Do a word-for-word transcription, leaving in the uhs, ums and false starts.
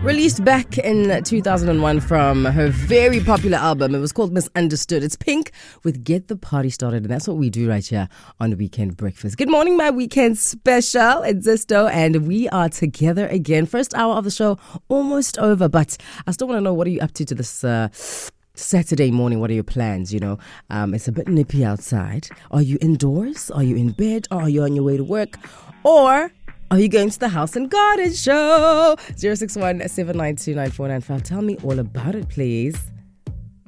Released back in two thousand one from her very popular album. It was called Misunderstood. It's Pink with Get the Party Started. And that's what we do right here on the Weekend Breakfast. Good morning, my weekend special. It's Zisto, and we are together again. First hour of the show almost over, but I still want to know, what are you up to to this uh, Saturday morning? What are your plans? You know, um, it's a bit nippy outside. Are you indoors? Are you in bed? Or are you on your way to work? Or are you going to the House and Garden show? zero six one, seven nine two, nine four nine five. Tell me all about it, please.